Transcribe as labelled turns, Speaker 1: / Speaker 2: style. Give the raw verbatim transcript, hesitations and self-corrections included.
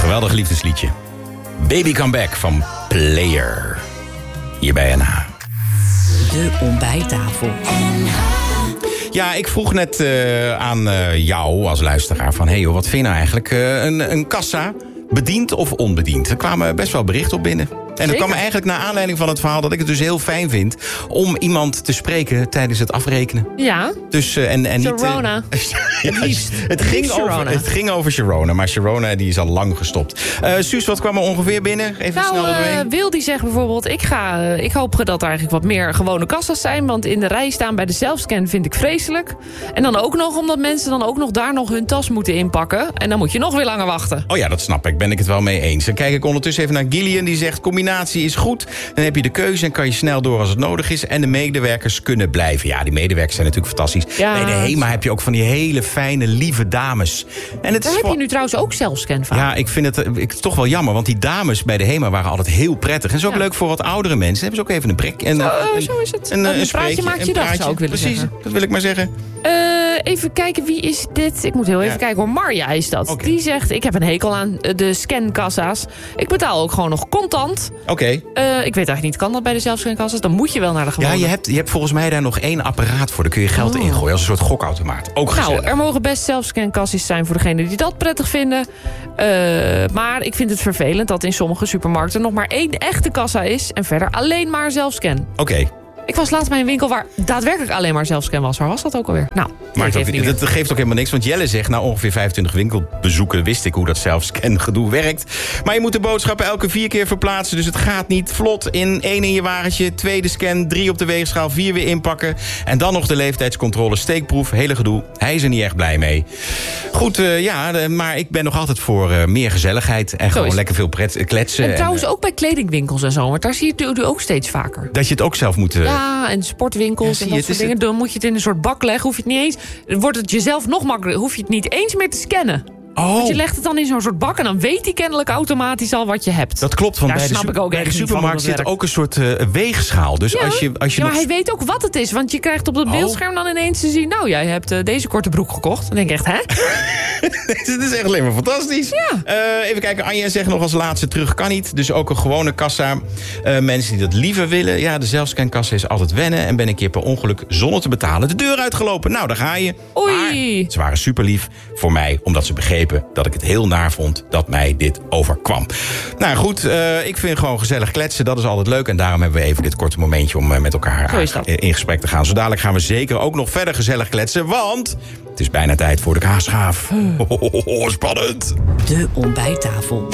Speaker 1: Geweldig liefdesliedje. Baby Come Back van Player. Hier bij N H.
Speaker 2: De ontbijttafel.
Speaker 1: Ja, ik vroeg net uh, aan uh, jou als luisteraar van... hé hey joh, wat vind je nou eigenlijk? Uh, een, een kassa, bediend of onbediend? Er kwamen best wel berichten op binnen. En dat kwam eigenlijk naar aanleiding van het verhaal... dat ik het dus heel fijn vind om iemand te spreken tijdens het afrekenen.
Speaker 3: Ja,
Speaker 1: dus, uh, en, en
Speaker 3: Sharona.
Speaker 1: Niet, uh, ja,
Speaker 3: het liefst.
Speaker 1: Het ging, over, het ging over Sharona, maar Sharona die is al lang gestopt. Uh, Suus, wat kwam er ongeveer binnen? Even
Speaker 3: nou,
Speaker 1: snel doorheen.
Speaker 3: Uh, Wil die zegt bijvoorbeeld... Ik, ga, uh, ik hoop dat er eigenlijk wat meer gewone kassa's zijn... want in de rij staan bij de zelfscan vind ik vreselijk. En dan ook nog omdat mensen dan ook nog daar nog hun tas moeten inpakken. En dan moet je nog weer langer wachten.
Speaker 1: Oh ja, dat snap ik. Ben ik het wel mee eens. Dan kijk ik ondertussen even naar Gillian. Die zegt, combinatie is goed. Dan heb je de keuze en kan je snel door als het nodig is. En de medewerkers kunnen blijven. Ja, die medewerkers zijn natuurlijk fantastisch.
Speaker 3: Ja.
Speaker 1: Bij de HEMA heb je ook van die hele fijne, lieve dames. En het
Speaker 3: Daar
Speaker 1: is
Speaker 3: heb
Speaker 1: voor...
Speaker 3: je nu trouwens ook zelfscan van.
Speaker 1: Ja, ik vind het ik, toch wel jammer. Want die dames bij de HEMA waren altijd heel prettig. En zo ook
Speaker 3: ja.
Speaker 1: leuk voor wat oudere mensen. Hebben ze ook even een prik. En,
Speaker 3: zo, uh,
Speaker 1: een,
Speaker 3: zo is het.
Speaker 1: Een, een,
Speaker 3: een,
Speaker 1: een
Speaker 3: praatje maakt je dag, zou ik willen
Speaker 1: Precies,
Speaker 3: zeggen.
Speaker 1: dat wil ik maar zeggen.
Speaker 3: Uh, even kijken, wie is dit? Ik moet heel even ja. kijken hoor. Marja is dat.
Speaker 1: Okay.
Speaker 3: Die zegt, ik heb een hekel aan de scankassa's. Ik betaal ook gewoon nog contant.
Speaker 1: Oké. Okay.
Speaker 3: Uh, ik weet eigenlijk niet, kan dat bij de zelfscankassa's? Dan moet je wel naar de gewone.
Speaker 1: Ja, je hebt, je hebt volgens mij daar nog één apparaat voor. Daar kun je geld
Speaker 3: oh.
Speaker 1: in gooien als een soort gokautomaat. Ook gezellig.
Speaker 3: Nou, er mogen best zelfscankassies zijn voor degenen die dat prettig vinden. Uh, maar ik vind het vervelend dat in sommige supermarkten nog maar één echte kassa is. En verder alleen maar zelfscan.
Speaker 1: Oké. Okay.
Speaker 3: Ik was laatst bij een winkel waar daadwerkelijk alleen maar zelfscan was. Waar was dat ook alweer? Nou,
Speaker 1: maar dat, dat, dat geeft ook helemaal niks. Want Jelle zegt, na ongeveer vijfentwintig winkelbezoeken... wist ik hoe dat zelfscan gedoe werkt. Maar je moet de boodschappen elke vier keer verplaatsen. Dus het gaat niet vlot. In één in je wagentje, tweede scan, drie op de weegschaal... vier weer inpakken. En dan nog de leeftijdscontrole, steekproef, hele gedoe. Hij is er niet echt blij mee. Goed, uh, ja, de, maar ik ben nog altijd voor uh, meer gezelligheid. En Zo gewoon lekker veel pret, kletsen.
Speaker 3: En trouwens
Speaker 1: en, uh,
Speaker 3: ook bij kledingwinkels en zo. Want daar zie je het ook steeds vaker.
Speaker 1: Dat je het ook zelf moet... Uh,
Speaker 3: Ja, en sportwinkels ja, en dat soort dingen. Het... Dan moet je het in een soort bak leggen. Hoef je het niet eens. Dan wordt het jezelf nog makkelijker. Hoef je het niet eens meer te scannen.
Speaker 1: Oh.
Speaker 3: Want je legt het dan in zo'n soort bak en dan weet hij kennelijk automatisch al wat je hebt.
Speaker 1: Dat klopt, want
Speaker 3: Daar
Speaker 1: bij de,
Speaker 3: snap ik ook
Speaker 1: bij de supermarkt zit
Speaker 3: werkt.
Speaker 1: ook een soort uh, weegschaal. Dus
Speaker 3: ja,
Speaker 1: als je, als je
Speaker 3: ja
Speaker 1: nog...
Speaker 3: maar hij weet ook wat het is. Want je krijgt op het beeldscherm dan ineens te zien... nou, jij hebt uh, deze korte broek gekocht. Dan denk ik echt, hè?
Speaker 1: Dit is echt alleen maar fantastisch.
Speaker 3: Ja.
Speaker 1: Uh, even kijken, Anja zegt nog als laatste terug kan niet. Dus ook een gewone kassa. Uh, mensen die dat liever willen. Ja, de zelfscankassa is altijd wennen. En ben een keer per ongeluk zonder te betalen de deur uitgelopen. Nou, daar ga je.
Speaker 3: Oei.
Speaker 1: Maar ze waren super lief voor mij. Omdat ze begrepen dat ik het heel naar vond dat mij dit overkwam. Nou goed, uh, ik vind gewoon gezellig kletsen. Dat is altijd leuk. En daarom hebben we even dit korte momentje om uh, met elkaar aan, in gesprek te gaan. Zo dadelijk gaan we zeker ook nog verder gezellig kletsen. Want het is bijna tijd voor de kaasgaaf. Oh, oh, oh, oh, spannend.
Speaker 2: De ontbijttafel.